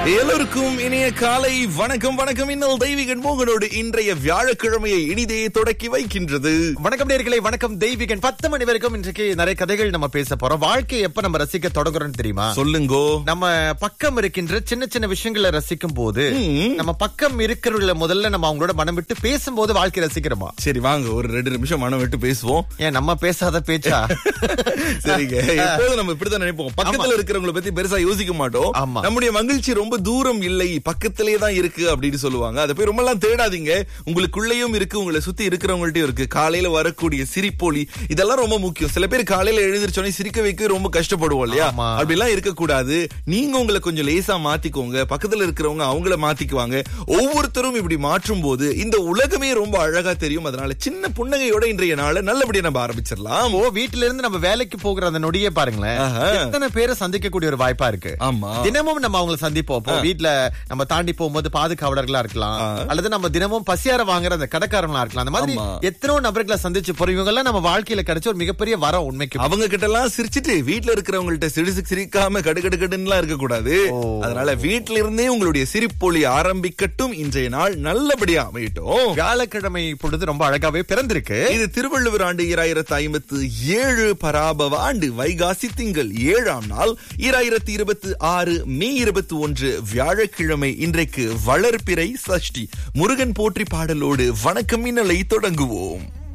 எல்லோருக்கும் இனிய காலை வணக்கம். வணக்கம். இன்னல் தெய்வீகன் மோகனோடு இன்றைய வியாழக்கிழமையை இனிதே தொடக்கி வைக்கின்றது. வணக்கம் நேயர்களே, வணக்கம் தெய்வீகன். 10 மணி வரைக்கும் இன்றைக்கு நிறைய கதைகள் நம்ம பேச போறோம். வாழ்க்கையை எப்ப நம்ம ரசிக்க தொடங்குறோம்னு தெரியுமா? சொல்லுங்கோ. நம்ம பக்கம் இருக்கின்ற சின்ன சின்ன விஷயங்களை ரசிக்கும் போது, நம்ம பக்கம் இருக்கிறவங்கள முதல்ல நம்ம அவங்களோட மனம் விட்டு பேசும்போது வாழ்க்கை ரசிக்கிறோமா? சரி, வாங்க ஒரு 2 நிமிஷம் மனம் விட்டு பேசுவோம். ஏன் நம்ம பேசாத பேச்சா? சரிங்க. எப்போதும் நம்ம இப்படிதான் நினைப்போம். பக்கத்துல இருக்கிறவங்களை பத்தி பெருசா யோசிக்க மாட்டோம். ஆமா. நம்முடைய மகிழ்ச்சி ரொம்ப தூரம் இல்லை, பக்கத்திலேயே தான் இருக்கு அப்படின்னு சொல்லுவாங்க. அதை போய் ரொம்ப எல்லாம் தேடாதீங்க. உங்களுக்குள்ளேயும் இருக்கு, உங்களை சுத்தி இருக்கிறவங்கள்ட்டயும் இருக்கு. காலையில வரக்கூடிய சிரிப்பொலி இதெல்லாம் ரொம்ப முக்கியம். சில பேர் காலையில எழுந்திருச்சோடனே சிரிக்க வைக்க ரொம்ப கஷ்டப்படுவோம் இல்லையா? அப்படிலாம் இருக்க கூடாது. நீங்க உங்களை கொஞ்சம் லேசா மாத்திக்கோங்க, பக்கத்துல இருக்கிறவங்க அவங்கள மாத்திக்குவாங்க. ஒவ்வொருத்தரும் இப்படி மாற்றும் போது இந்த உலகமே ரொம்ப அழகா தெரியும். அதனால சின்ன புன்னகையோட இன்றைய நாளை நல்லபடியா நம்ம ஆரம்பிச்சிடலாம். வீட்டுல இருந்து நம்ம வேலைக்கு போகிற அந்த நொடியே பாருங்களேன், எத்தனை பேரை சந்திக்கக்கூடிய ஒரு வாய்ப்பா இருக்கு. ஆமா, தினமும் நம்ம அவங்களை சந்திப்போம். வீட்டுல நம்ம தாண்டி போகும்போது பாதுகாவலர்களா இருக்கலாம், அல்லது நம்ம தினமும் பசியார வாங்குற அந்த கடைக்காரங்களா இருக்கலாம். அந்த மாதிரி எத்தனோ நபர்களை சந்திச்சு போறவங்க எல்லாம் நம்ம வாழ்க்கையில கிடைச்ச ஒரு மிகப்பெரிய வரம். உண்மைக்கு அவங்க கிட்ட எல்லாம் சிரிச்சிட்டு வீட்டுல இருக்கிறவங்கள்ட்ட சிரிக்காம கடுகடுன்னு இருக்க கூடாது. அதனால வீட்டுல இருந்தே உங்களுடைய சிரிப்பொலி ஆரம்பிக்கட்டும். இன்றைய நாள் நல்லபடியா அமையட்டும். வியாழக்கிழமை பொழுது ரொம்ப அழகாவே பிறந்திருக்கு. இது திருவள்ளுவர் ஆண்டு 2057 பராபவ ஆண்டு வைகாசி திங்கள் 7ஆம் நாள் 2026 மே 21 வியாழக்கிழமை. இன்றைக்கு வளர்பிறை சஷ்டி. முருகன் போற்றி பாடலோடு வணக்கம் இன்னலை தொடங்குவோம்.